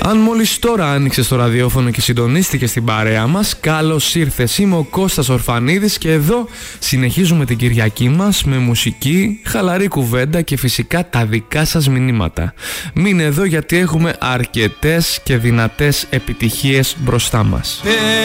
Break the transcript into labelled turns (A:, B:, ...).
A: Αν μόλις τώρα άνοιξες το ραδιόφωνο και συντονίστηκες στην παρέα μας, καλώς ήρθες. Είμαι ο Κώστας Ορφανίδης και εδώ συνεχίζουμε την Κυριακή μας με μουσική, χαλαρή κουβέντα και φυσικά τα δικά σας μηνύματα. Μείνε εδώ γιατί έχουμε αρκετές και δυνατές επιτυχίες μπροστά μας.